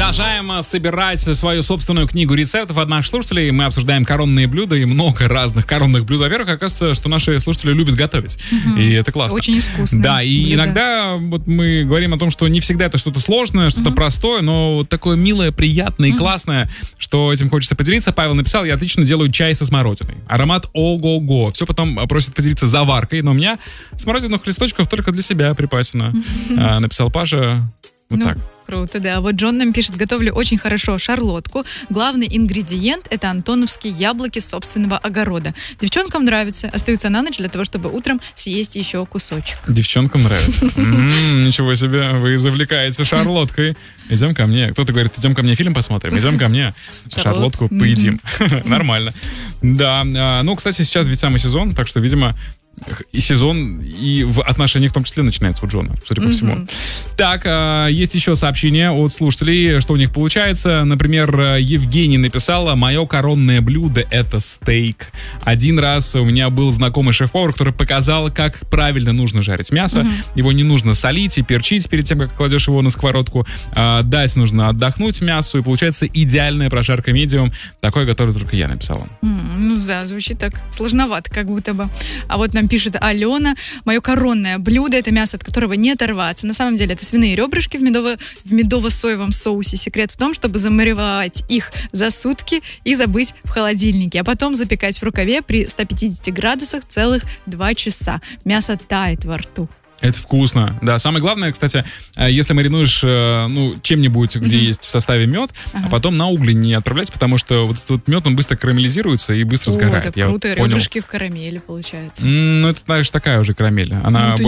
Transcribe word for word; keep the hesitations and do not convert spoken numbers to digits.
Продолжаем собирать свою собственную книгу рецептов от наших слушателей. Мы обсуждаем коронные блюда и много разных коронных блюд. Во-первых, оказывается, что наши слушатели любят готовить. Угу. И это классно. Очень искусно. Да, и блюда. Иногда вот мы говорим о том, что не всегда это что-то сложное, что-то угу. простое, но вот такое милое, приятное и угу. классное, что этим хочется поделиться. Павел написал: я отлично делаю чай со смородиной. Аромат ого-го. Все потом просит поделиться заваркой, но у меня смородиновых листочков только для себя припасено. А, написал Паша. Вот ну, так. Круто, да. Вот Джон нам пишет: готовлю очень хорошо шарлотку. Главный ингредиент — это антоновские яблоки собственного огорода. Девчонкам нравится. Остаются на ночь для того, чтобы утром съесть еще кусочек. Девчонкам нравится. Ничего себе, вы завлекаете шарлоткой. Идем ко мне. Кто-то говорит: идем ко мне фильм посмотрим. Идем ко мне шарлотку поедим. Нормально. Да. Ну, кстати, сейчас ведь самый сезон, так что, видимо, и сезон, и в отношениях в том числе начинается у Джона, судя по mm-hmm. всему. Так, а, есть еще сообщение от слушателей, что у них получается. Например, Евгений написала: мое коронное блюдо — это стейк. Один раз у меня был знакомый шеф-повар, который показал, как правильно нужно жарить мясо. Mm-hmm. Его не нужно солить и перчить перед тем, как кладешь его на сковородку. А, дать нужно отдохнуть мясу, и получается идеальная прожарка медиум. Такое готовлю только я, написала. Mm, ну да, звучит так сложновато, как будто бы. А вот нам пишет Алена: мое коронное блюдо — это мясо, от которого не оторваться. На самом деле это свиные ребрышки в, медово- в медово-соевом соусе. Секрет в том, чтобы замариновать их за сутки и забыть в холодильнике, а потом запекать в рукаве при ста пятидесяти градусах целых два часа. Мясо тает во рту. Это вкусно. Да, самое главное, кстати, если маринуешь, ну, чем-нибудь, где mm-hmm. есть в составе мед, ага. а потом на угли не отправлять, потому что вот этот вот мед, он быстро карамелизируется и быстро О, сгорает. это Я круто, вот понял. ребрышки в карамели, получается. Mm, ну, это, знаешь, такая уже карамель. Она ну,